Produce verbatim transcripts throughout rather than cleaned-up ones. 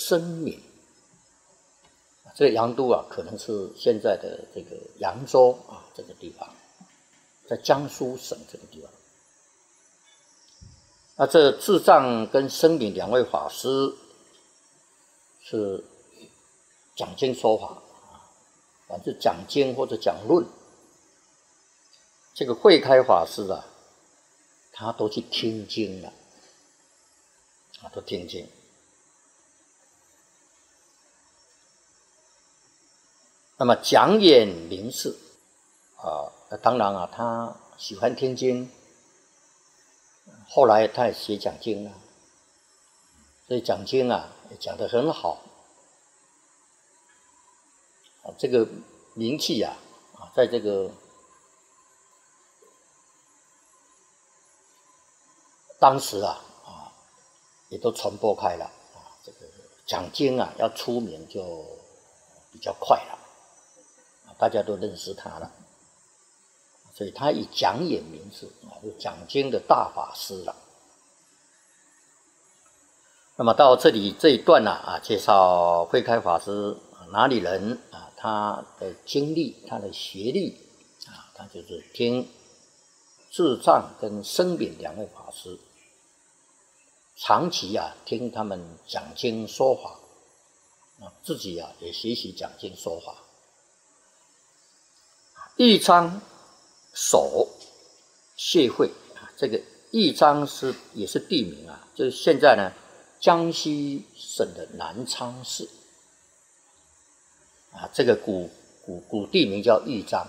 生闽。这个阳都啊，可能是现在的这个扬州啊这个地方，在江苏省这个地方。那这智障跟生闽两位法师是讲经说法，反正讲经或者讲论。这个慧开法师啊，他都去听经了，啊，都听经。那么讲演明示啊，当然啊，他喜欢听经，后来他也写讲经了，所以讲经啊也讲得很好。啊，这个名气啊，啊，在这个当时啊，啊，也都传播开了啊。这个讲经啊，要出名就比较快了，啊，大家都认识他了，所以他以讲演名示啊，就讲经的大法师了。那么到这里这一段呢，啊，介绍慧开法师哪里人啊，他的经历，他的学历啊，他就是听智障跟生闽两位法师。长期啊听他们讲经说法，啊，自己啊也学习讲经说法。义章守谢慧啊，这个义章是也是地名啊，就是现在呢江西省的南昌市啊，这个古古古地名叫义章。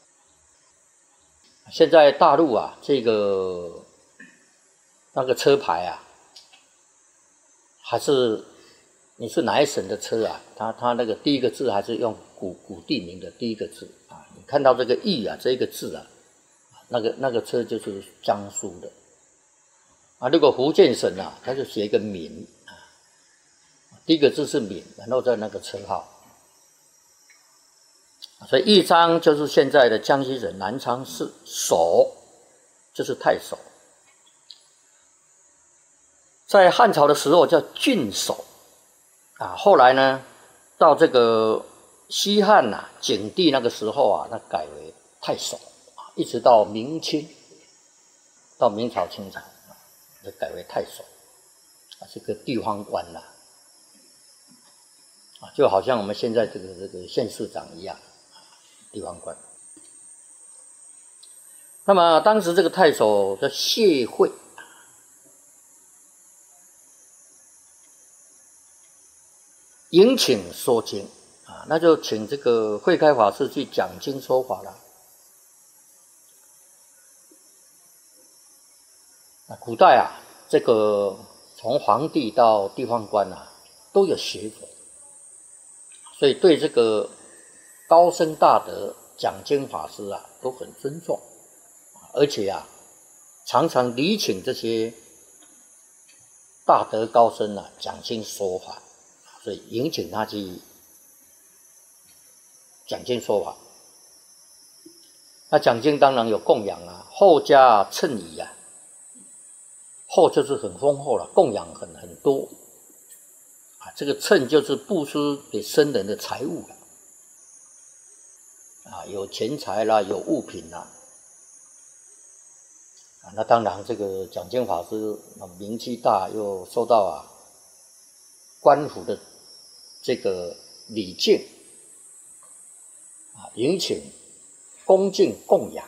现在大陆啊，这个那个车牌啊。还是你是哪一省的车啊？它它那个第一个字还是用古古地名的第一个字啊。你看到这个义啊，这一个字啊，那个那个车就是江苏的啊。如果福建省啊，它就写一个闽啊，第一个字是闽，然后在那个车号。所以义章就是现在的江西省南昌市，守就是太守。在汉朝的时候叫郡守啊，后来呢，到这个西汉呐、啊、景帝那个时候啊，那改为太守啊，一直到明清，到明朝清朝啊，就改为太守啊，这个地方官呐、啊，就好像我们现在这个这个县市长一样，地方官。那么当时这个太守叫谢慧。迎请说经啊，那就请这个慧开法师去讲经说法了。古代啊，这个从皇帝到地方官啊，都有学佛，所以对这个高僧大德讲经法师啊，都很尊重，而且啊，常常礼请这些大德高僧啊讲经说法。所以迎请他去讲经说法。那讲经当然有供养啊，后加衬仪啊，后就是很丰厚了，供养很很多啊。这个衬就是布施给僧人的财物了啊，有钱财啦，有物品啦啊。那当然，这个讲经法师名气大，又受到啊官府的这个礼敬啊，迎请、恭敬、供养，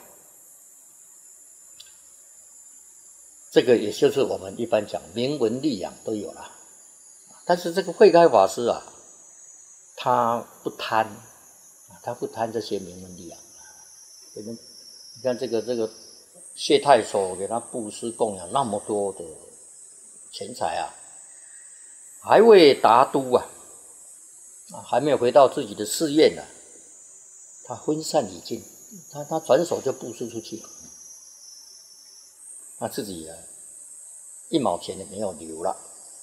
这个也就是我们一般讲名闻利养都有了。但是这个慧开法师啊，他不贪，他不贪这些名闻利养。你们你看这个这个谢太守给他布施供养那么多的钱财啊，还未达都啊。啊，还没有回到自己的寺院呢、啊，他分散已尽，他他转手就布施出去了，他自己啊一毛钱也没有留了。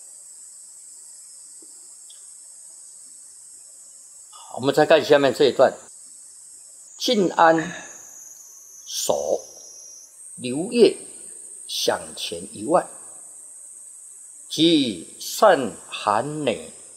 我们再看下面这一段：晋安守刘烨享钱一万，即善寒馁